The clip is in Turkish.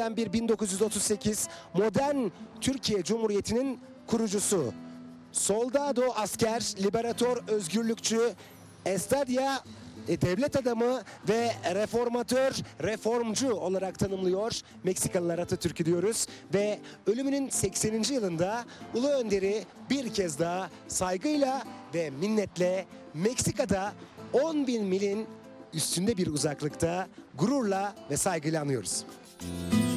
gelen bir 1938 modern Türkiye Cumhuriyeti'nin kurucusu. Soldado asker, liberator, özgürlükçü, estadya devlet adamı ve reformatör, reformcu olarak tanımlıyor Meksikalılar Atatürk'ü diyoruz. Ve ölümünün 80. yılında Ulu Önder'i bir kez daha saygıyla ve minnetle Meksika'da 10.000 milin üstünde bir uzaklıkta gururla ve saygıyla anıyoruz.